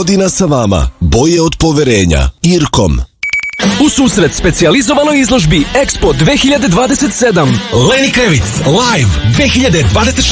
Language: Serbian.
godina sa vama. Boje od poverenja. Irkom. U susret specijalizovanoj izložbi Expo 2027. Lenny Kravitz live 2026.